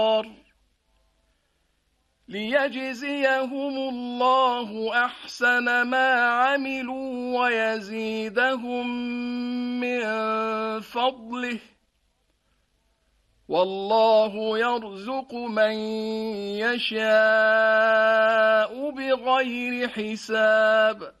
ليجزيهم الله أحسن ما عملوا ويزيدهم من فضله والله يرزق من يشاء بغير حساب